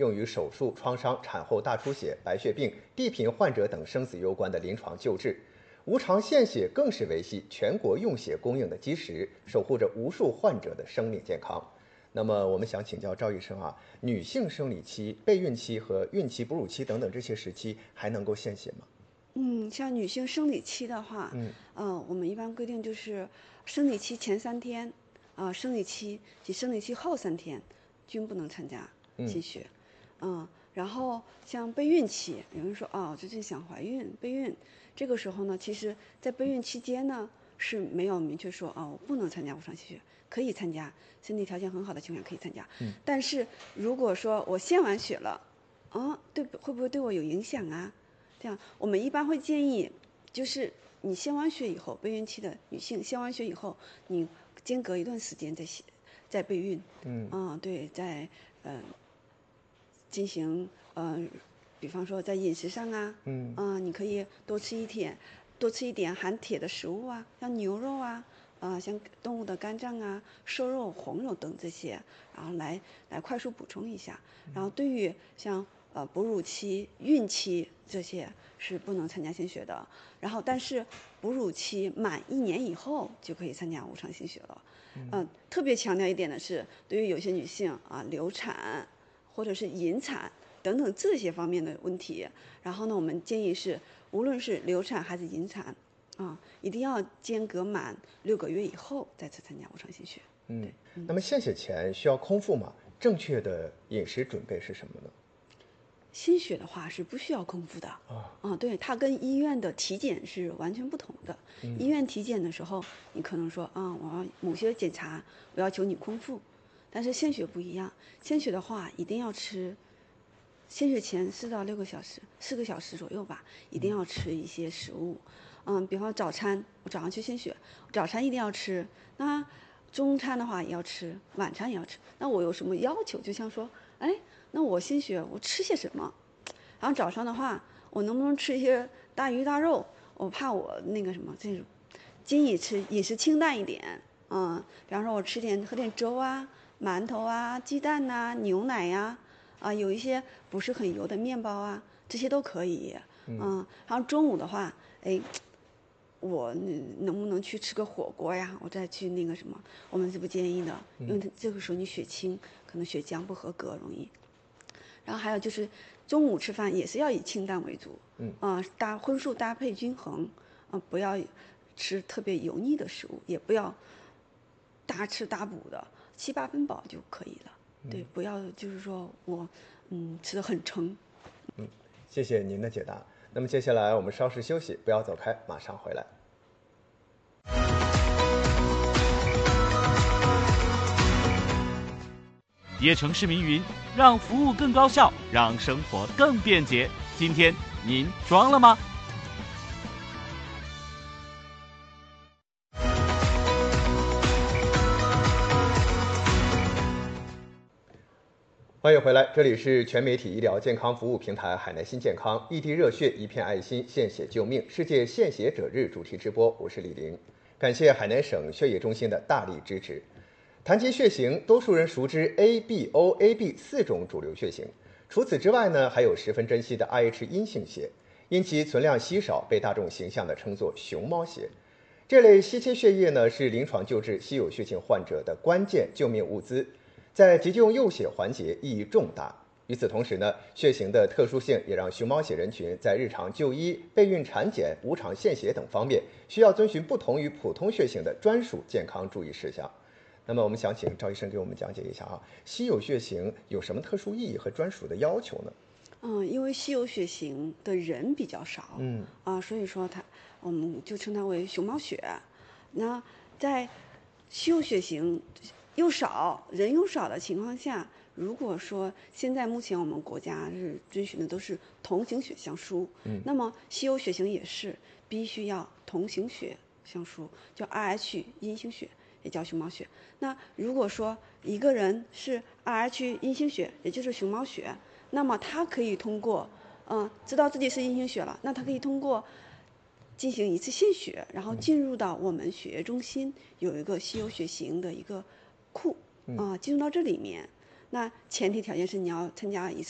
用于手术、创伤、产后大出血、白血病、地贫患者等生死攸关的临床救治。无偿献血更是维系全国用血供应的基石，守护着无数患者的生命健康。那么，我们想请教赵医生啊，女性生理期、备孕期和孕期、哺乳期等等这些时期还能够献血吗？ 像女性生理期的话，我们一般规定就是生理期前3天，生理期及生理期后3天均不能参加献血。然后像备孕期，有人说我最近想怀孕，备孕这个时候呢，其实在备孕期间呢是没有明确说我不能参加无偿献血，可以参加，身体条件很好的情况下可以参加。但是如果说我献完血了，会不会对我有影响啊？这样，我们一般会建议，就是你献完血以后，备孕期的女性献完血以后，你间隔一段时间再备孕。对，进行比方说在饮食上你可以多吃一点含铁的食物像牛肉像动物的肝脏瘦肉、红肉等这些，然后来快速补充一下。然后对于像哺乳期、孕期这些是不能参加献血的。然后但是哺乳期满1年以后就可以参加无偿献血了。特别强调一点的是，对于有些女性流产或者是引产等等这些方面的问题，然后呢，我们建议是无论是流产还是引产一定要间隔满6个月以后再次参加无偿献血。 那么献血前需要空腹吗？正确的饮食准备是什么呢？ 献血的话是不需要空腹的对，它跟医院的体检是完全不同的。医院体检的时候，你可能说我要某些检查，我要求你空腹，但是献血不一样，献血的话一定要吃，献血前4到6个小时，4个小时左右吧，一定要吃一些食物。比方早餐，我早上去献血，早餐一定要吃。那中餐的话也要吃，晚餐也要吃。那我有什么要求？就像说，那我献血我吃些什么？然后早上的话，我能不能吃一些大鱼大肉？我怕我那个什么，这种建议吃饮食清淡一点。比方说我喝点粥馒头鸡蛋牛奶有一些不是很油的面包这些都可以。然后中午的话，我能不能去吃个火锅呀？我再去那个什么，我们是不建议的，因为这个时候你血清可能血浆不合格容易。然后还有就是中午吃饭也是要以清淡为主，荤素搭配均衡，不要吃特别油腻的食物，也不要大吃大补的，7、8分饱就可以了。对，不要就是说我吃的很撑。 谢谢您的解答。那么接下来我们稍事休息，不要走开，马上回来。 椰城市民云：让服务更高效，让生活更便捷。今天您装了吗？ 欢迎回来，这里是全媒体医疗健康服务平台海南新健康，异地热血，一片爱心，献血救命，世界献血者日主题直播，我是李玲。感谢海南省血液中心的大力支持。谈及血型，多数人熟知 A、B、O、AB 4种主流血型，除此之外呢，还有十分珍惜的 RH 阴性血，因其存量稀少，被大众形象地称作熊猫血。这类稀缺血液呢，是临床救治稀有血型患者的关键救命物资，在急救用血环节意义重大。与此同时呢，血型的特殊性也让熊猫血人群在日常就医、备孕产检、无偿献血等方面，需要遵循不同于普通血型的专属健康注意事项。那么我们想请赵医生给我们讲解一下稀有血型有什么特殊意义和专属的要求呢？ 因为稀有血型的人比较少，所以说我们就称它为熊猫血。那在稀有血型又少、人又少的情况下，如果说现在目前我们国家是遵循的都是同型血相输，那么稀有血型也是必须要同型血相输，叫 RH 阴性血，也叫熊猫血。那如果说一个人是 RH 阴性血，也就是熊猫血，那么他可以通过知道自己是阴性血了，那他可以通过进行一次献血，然后进入到我们血液中心有一个稀有血型的一个库进入到这里面。那前提条件是你要参加一次